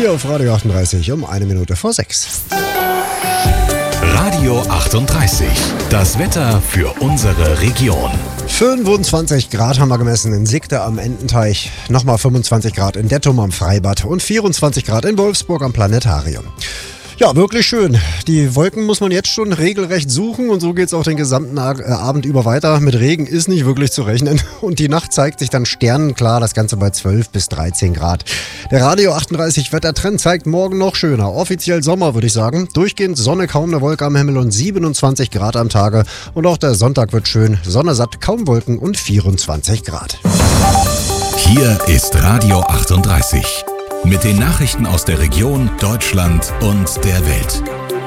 Hier auf Radio 38 um 1:06. Radio 38, das Wetter für unsere Region. 25 Grad haben wir gemessen in Sigde am Ententeich, nochmal 25 Grad in Dettum am Freibad und 24 Grad in Wolfsburg am Planetarium. Ja, wirklich schön. Die Wolken muss man jetzt schon regelrecht suchen und so geht es auch den gesamten Abend über weiter. Mit Regen ist nicht wirklich zu rechnen und die Nacht zeigt sich dann sternenklar, das Ganze bei 12 bis 13 Grad. Der Radio 38 Wettertrend zeigt morgen noch schöner. Offiziell Sommer, würde ich sagen. Durchgehend Sonne, kaum eine Wolke am Himmel und 27 Grad am Tage. Und auch der Sonntag wird schön. Sonne satt, kaum Wolken und 24 Grad. Hier ist Radio 38. Mit den Nachrichten aus der Region, Deutschland und der Welt.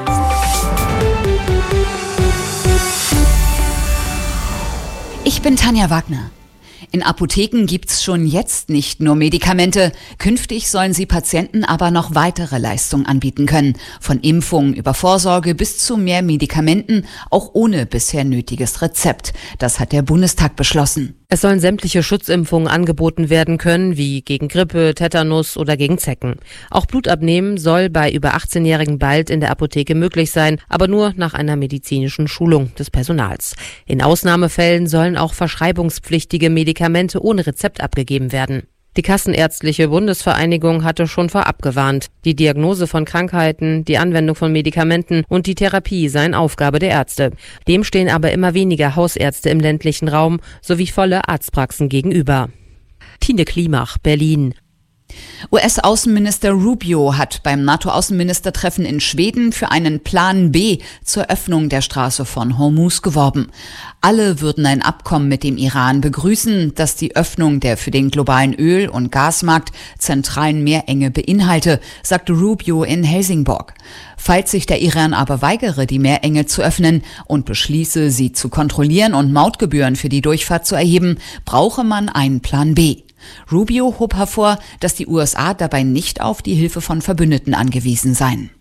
Ich bin Tanja Wagner. In Apotheken gibt's schon jetzt nicht nur Medikamente. Künftig sollen sie Patienten aber noch weitere Leistungen anbieten können. Von Impfungen über Vorsorge bis zu mehr Medikamenten, auch ohne bisher nötiges Rezept. Das hat der Bundestag beschlossen. Es sollen sämtliche Schutzimpfungen angeboten werden können, wie gegen Grippe, Tetanus oder gegen Zecken. Auch Blutabnehmen soll bei über 18-Jährigen bald in der Apotheke möglich sein, aber nur nach einer medizinischen Schulung des Personals. In Ausnahmefällen sollen auch verschreibungspflichtige Medikamente ohne Rezept abgegeben werden. Die Kassenärztliche Bundesvereinigung hatte schon vorab gewarnt. Die Diagnose von Krankheiten, die Anwendung von Medikamenten und die Therapie seien Aufgabe der Ärzte. Dem stehen aber immer weniger Hausärzte im ländlichen Raum sowie volle Arztpraxen gegenüber. Tine Klimach, Berlin. US-Außenminister Rubio hat beim NATO-Außenministertreffen in Schweden für einen Plan B zur Öffnung der Straße von Hormuz geworben. Alle würden ein Abkommen mit dem Iran begrüßen, das die Öffnung der für den globalen Öl- und Gasmarkt zentralen Meerenge beinhalte, sagte Rubio in Helsingborg. Falls sich der Iran aber weigere, die Meerenge zu öffnen und beschließe, sie zu kontrollieren und Mautgebühren für die Durchfahrt zu erheben, brauche man einen Plan B. Rubio hob hervor, dass die USA dabei nicht auf die Hilfe von Verbündeten angewiesen seien.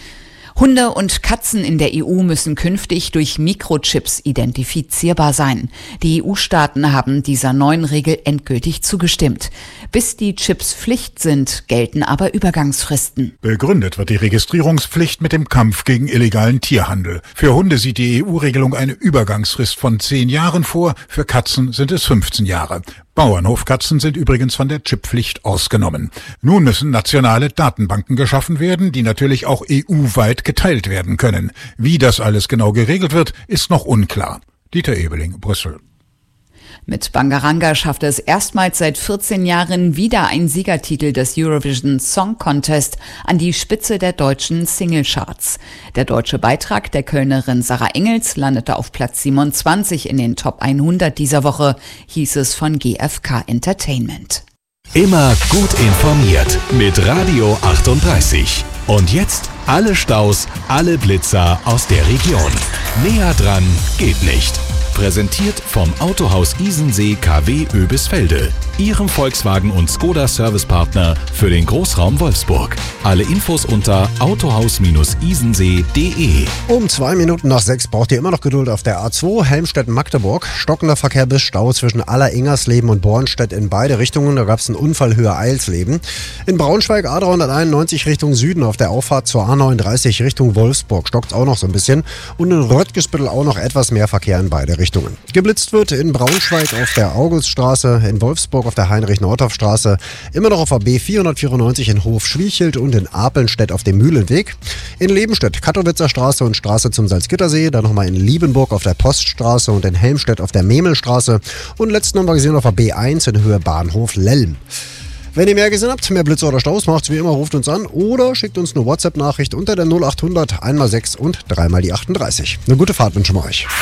Hunde und Katzen in der EU müssen künftig durch Mikrochips identifizierbar sein. Die EU-Staaten haben dieser neuen Regel endgültig zugestimmt. Bis die Chips Pflicht sind, gelten aber Übergangsfristen. Begründet wird die Registrierungspflicht mit dem Kampf gegen illegalen Tierhandel. Für Hunde sieht die EU-Regelung eine Übergangsfrist von 10 Jahren vor, für Katzen sind es 15 Jahre. Bauernhofkatzen sind übrigens von der Chipppflicht ausgenommen. Nun müssen nationale Datenbanken geschaffen werden, die natürlich auch EU-weit geteilt werden können. Wie das alles genau geregelt wird, ist noch unklar. Dieter Ebeling, Brüssel. Mit Bangaranga schaffte es erstmals seit 14 Jahren wieder ein Siegertitel des Eurovision Song Contest an die Spitze der deutschen Singlecharts. Der deutsche Beitrag der Kölnerin Sarah Engels landete auf Platz 27 in den Top 100 dieser Woche, hieß es von GfK Entertainment. Immer gut informiert mit Radio 38. Und jetzt alle Staus, alle Blitzer aus der Region. Näher dran geht nicht. Präsentiert vom Autohaus Isensee KW Oebisfelde, Ihrem Volkswagen- und Skoda-Servicepartner für den Großraum Wolfsburg. Alle Infos unter autohaus-isensee.de. Um 6:02 braucht ihr immer noch Geduld auf der A2 Helmstedt-Magdeburg. Stockender Verkehr bis Stau zwischen Aller-Ingersleben und Bornstedt in beide Richtungen. Da gab es einen Unfall Höhe Eilsleben. In Braunschweig A391 Richtung Süden auf der Auffahrt zur A39 Richtung Wolfsburg stockt es auch noch so ein bisschen. Und in Röttgesbüttel auch noch etwas mehr Verkehr in beide Richtungen. Geblitzt wird in Braunschweig auf der Auguststraße, in Wolfsburg auf der Heinrich-Nordhoff-Straße, immer noch auf der B494 in Hof-Schwiechelt und in Apelnstedt auf dem Mühlenweg. In Lebenstedt, Kattowitzer Straße und Straße zum Salzgittersee, dann nochmal in Liebenburg auf der Poststraße und in Helmstedt auf der Memelstraße und letzten haben wir gesehen auf der B1 in Höhe Bahnhof Lelm. Wenn ihr mehr gesehen habt, mehr Blitze oder Staus, macht's wie immer, ruft uns an oder schickt uns eine WhatsApp-Nachricht unter der 0800 1x6 und 3x38. Eine gute Fahrt wünschen wir euch.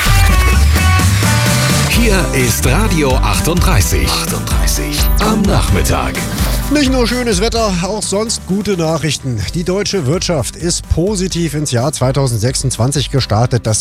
Hier ist Radio 38. Am Nachmittag. Nicht nur schönes Wetter, auch sonst gute Nachrichten. Die deutsche Wirtschaft ist positiv ins Jahr 2026 gestartet. Das